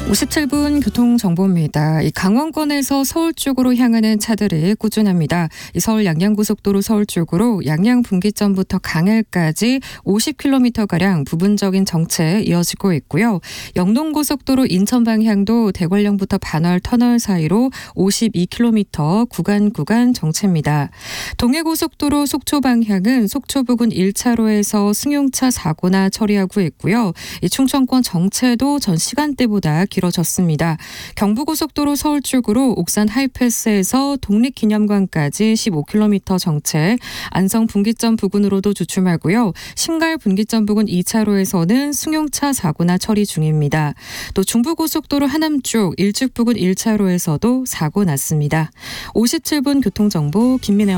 57분 교통정보입니다. 이 강원권에서 서울 쪽으로 향하는 차들이 꾸준합니다. 이 서울 양양고속도로 서울 쪽으로 양양 분기점부터 강äl까지 50km가량 부분적인 정체 이어지고 있고요. 영동고속도로 인천 방향도 대관령부터 반월 터널 사이로 52km 구간 정체입니다. 동해고속도로 속초 방향은 속초 부근 1차로에서 승용차 사고나 처리하고 있고요. 이 충청권 정체도 전 시간대보다 길어졌습니다. 경부고속도로 서울 쪽으로 옥산 하이패스에서 독립기념관까지 15km 정체, 안성 분기점 부근으로도 주춤하고요. 신갈 분기점 부근 2차로에서는 승용차 사고나 처리 중입니다. 또 중부고속도로 하남 쪽 일찍 부근 1차로에서도 사고 났습니다. 57분 교통정보 김민혜